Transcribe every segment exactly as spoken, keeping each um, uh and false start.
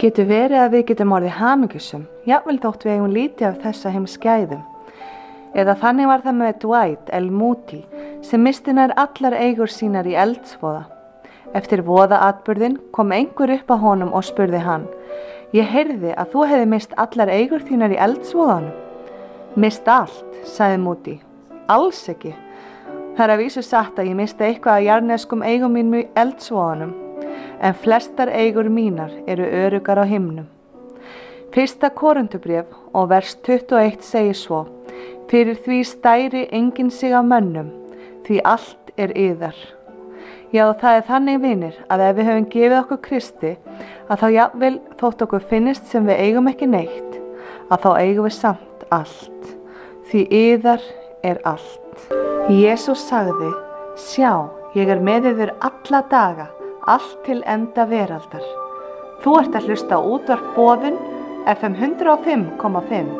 Getur verið að við getum orðið hamingjusum, jafnvel þótt við eigum lítið af þessa heims gæðum. Eða þannig var það með Dwight L. Moody sem misti nær allar eigur sínar í eldsvoða. Eftir voðaatburðinn kom einhver upp að honum og spurði hann: Ég heyrði að þú hefði mist allar eigur þínar í eldsvoðanum. Mist allt, sagði Moody. Alls ekki. Það er að vísu satt að ég misti eitthvað af jarðneskum eigum mínum í eldsvoðanum, en flestar eigur mínar eru öruggar á himnum. Fyrsta Korinthubréf og vers tuttugu og eitt segir svo: Fyrir því stæri enginn sig af mönnum, því allt er yðar. Já, það er þannig, vinir, að ef við höfum gefið okkur Kristi, að þá jafnvel þótt okkur finnist sem við eigum ekki neitt, að þá eigum við samt allt, því yðar er allt. Jesús sagði: Sjá, ég er með yður alla daga, allt til enda veraldar. Þú ert að hlusta á útvarp Boðun, F M hundrað og fimm komma fimm.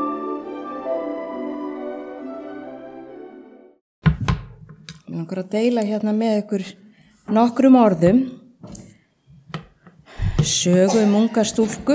Ég langar að deila hérna með ykkur nokkrum orðum sögu um unga stúlku.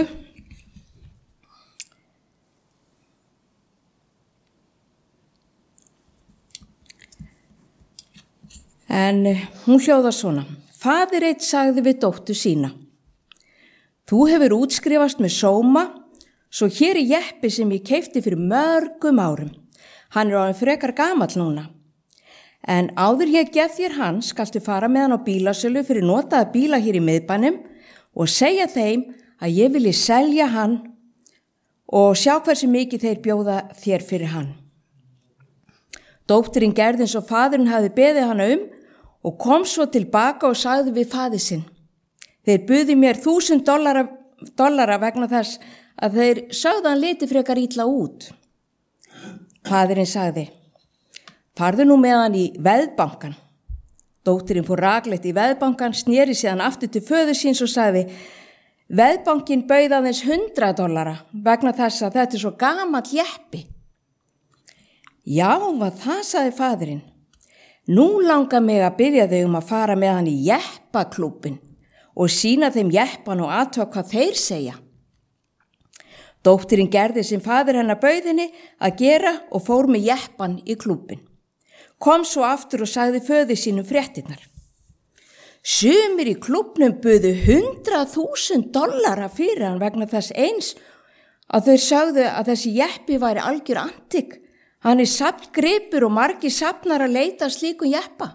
En hún hljóðar svona: Faðir einn sagði við dóttur sína: Þú hefur útskrifast með sóma, svo hér er jeppi sem ég keypti fyrir mörgum árum. Hann er orðinn frekar gamall núna. En áður ég gef þér hann, skaltu fara með hann á bílasölu fyrir notaða bíla hér í miðbænum og segja þeim að ég vilji selja hann og sjá hversu mikið þeir bjóða þér fyrir hann. Dóttirinn gerði eins og faðirinn hafði beðið hana um og kom svo tilbaka og sagði við faðir sinn: Þeir buðu mér þúsund dollara, dollara vegna þess að þeir sögðu hann liti frekar illa út. Faðirinn sagði: Farðu nú með hann í veðbankan. Dóttirinn fór rakleitt í veðbankan, sneri síðan aftur til föður síns og sagði: Veðbankin bauð aðeins hundrað dollara vegna þess að þetta er svo gamall jeppi. Já, hvað það, sagði faðirinn. Nú langar mig að byrja þau um að fara með hann í jeppaklúbbin og sýna þeim jeppan og athuga hvað þeir segja. Dóttirinn gerði sem faðir hennar bauð henni að gera og fór með jeppan í klúbbin. Kom svo aftur og sagði föður sínum fréttirnar. Sumir í klúbbnum buðu hundrað þúsund dollara fyrir hann vegna þess eins að þau sögðu að þessi jeppi væri algjör antik. Hann er safngripur og margir safnar að leita slíkum jeppa.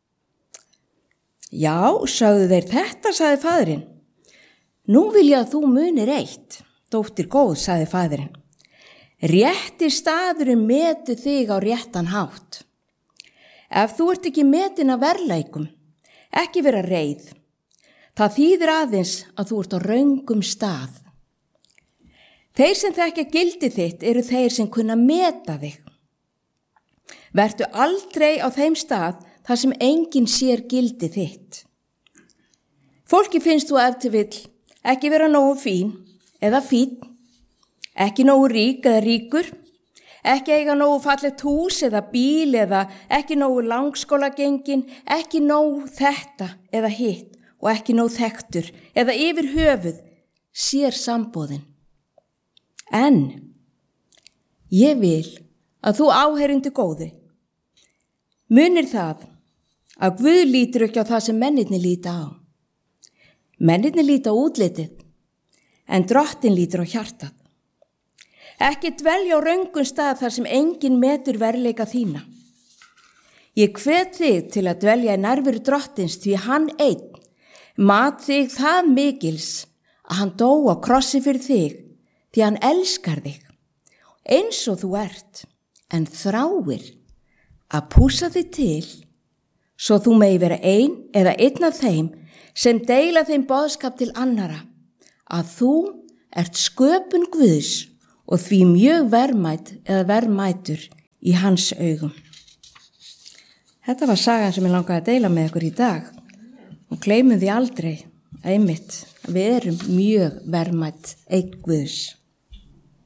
Já, sögðu þeir, þetta, sagði faðirinn. Nú vil ég að þú munir eitt. Dóttir góð, sagði faðirinn. Rétti staðurinn metu þig á réttan hátt. Ef þú ert ekki metin að verðleikum, ekki vera reið. Það þýðir aðeins að þú ert á röngum stað. Þeir sem þekkja gildi þitt eru þeir sem kunna meta þig. Vertu aldrei á þeim stað þar sem enginn sér gildi þitt. Fólki finnst þú ef til vill ekki vera nógu fín eða fínn, ekki nógu rík eða ríkur, ekki eiga nógu fallegt hús eða bíl eða ekki nógu langskólagengin, ekki nógu þetta eða hitt og ekki nógu þekktur eða yfir höfuð sér sambúðin. En ég vil að þú áheyrindu góði munir það að Guð lítur ekki á það sem mennirnir líta á. Mennirnir líta á útlitið, en Drottinn lítur á hjartað. Ekki dvelja á röngum stað þar sem enginn metur verðleika þína. Ég hvet þig til að dvelja í nærveru Drottins því hann einn mat þig það mikils að hann dó á krossi fyrir þig því hann elskar þig eins og þú ert, en þráir að pússa þig til svo þú megi vera ein eða einn af þeim sem deila þeim boðskap til annara að þú ert sköpun Guðs og því mjög verðmætt eða verðmætur í hans augum. Þetta var sagan sem ég langaði að deila með ykkur í dag og gleymum því aldrei einmitt að við erum mjög verðmætt eign Guðs.